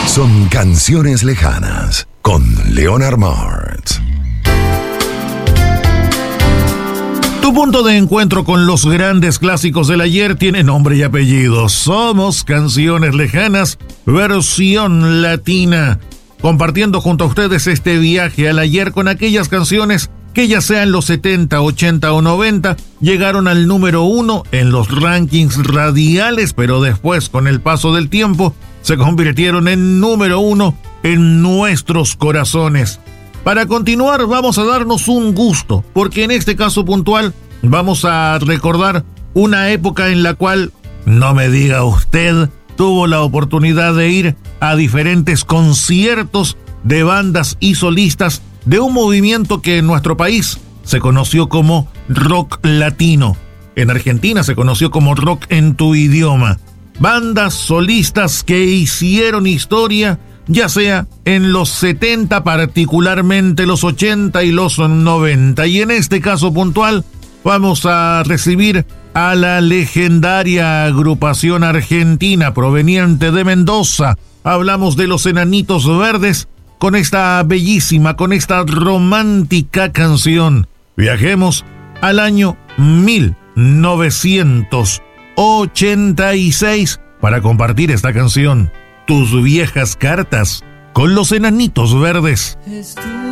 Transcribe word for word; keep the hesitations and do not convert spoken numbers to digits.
Son canciones lejanas con Leonard Martz. Tu punto de encuentro con los grandes clásicos del ayer tiene nombre y apellido. Somos Canciones Lejanas, versión latina. Compartiendo junto a ustedes este viaje al ayer con aquellas canciones que ya sea en los setenta, ochenta o noventa llegaron al número uno en los rankings radiales, pero después, con el paso del tiempo, se convirtieron en número uno en nuestros corazones. Para continuar, vamos a darnos un gusto, porque en este caso puntual vamos a recordar una época en la cual, no me diga usted, tuvo la oportunidad de ir a diferentes conciertos de bandas y solistas de un movimiento que en nuestro país se conoció como rock latino. En Argentina se conoció como rock en tu idioma. Bandas solistas que hicieron historia, ya sea en los setenta, particularmente los ochenta y los noventa. Y en este caso puntual vamos a recibir a la legendaria agrupación argentina proveniente de Mendoza. Hablamos de los Enanitos Verdes con esta bellísima, con esta romántica canción. Viajemos al año mil novecientos ochenta y seis para compartir esta canción. Tus viejas cartas con los Enanitos Verdes.